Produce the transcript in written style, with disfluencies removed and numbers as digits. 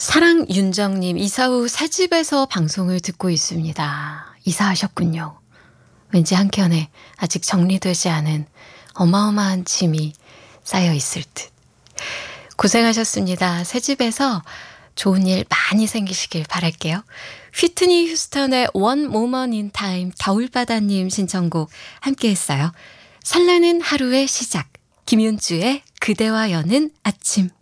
사랑윤정님, 이사 후 새 집에서 방송을 듣고 있습니다. 이사하셨군요. 왠지 한켠에 아직 정리되지 않은 어마어마한 짐이 쌓여 있을 듯. 고생하셨습니다. 새 집에서 좋은 일 많이 생기시길 바랄게요. 휘트니 휴스턴의 One Moment in Time, 겨울바다님 신청곡 함께 했어요. 설레는 하루의 시작, 김윤주의 그대와 여는 아침.